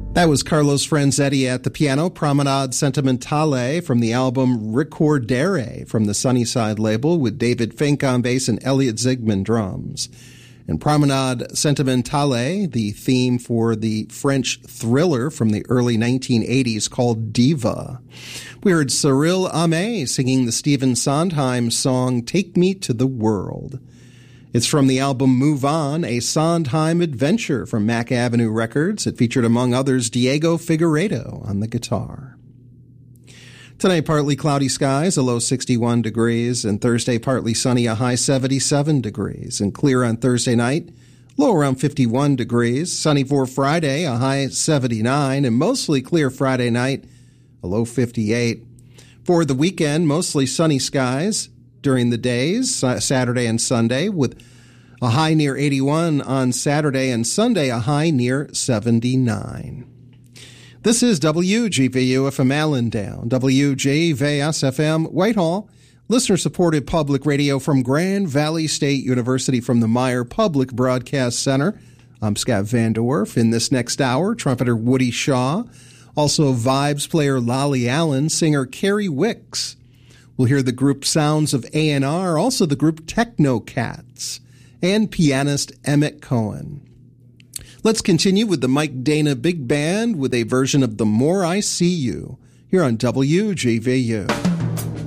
That was Carlos Franzetti at the piano, Promenade Sentimentale from the album Ricordare from the Sunnyside label with David Fink on bass and Elliot Zigman drums. And Promenade Sentimentale, the theme for the French thriller from the early 1980s called Diva. We heard Cyril Amé singing the Stephen Sondheim song Take Me to the World. It's from the album Move On, a Sondheim adventure from Mack Avenue Records. It featured, among others, Diego Figueiredo on the guitar. Tonight, partly cloudy skies, a low 61 degrees, and Thursday, partly sunny, a high 77 degrees, and clear on Thursday night, low around 51 degrees, sunny for Friday, a high 79, and mostly clear Friday night, a low 58. For the weekend, mostly sunny skies during the days, Saturday and Sunday, with a high near 81 on Saturday and Sunday, a high near 79. This is WGVU FM Allendale, WGVS FM Whitehall, listener-supported public radio from Grand Valley State University from the Meyer Public Broadcast Center. I'm Scott Van Der Werf. In this next hour, trumpeter Woody Shaw, also vibes player Lolly Allen, singer Carrie Wicks. We'll hear the group Sounds of A&R, also the group Techno Cats, and pianist Emmett Cohen. Let's continue with the Mike Dana Big Band with a version of The More I See You here on WGVU.